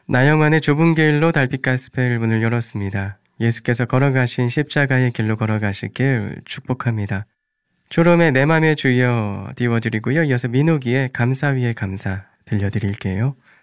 나영환의 좁은 길로 달빛 가스펠 문을 열었습니다. 예수께서 걸어가신 십자가의 길로 걸어가시길 축복합니다. 초롬의 내 맘의 주여 띄워드리고요. 이어서 민호기의 감사 위에 감사 들려드릴게요.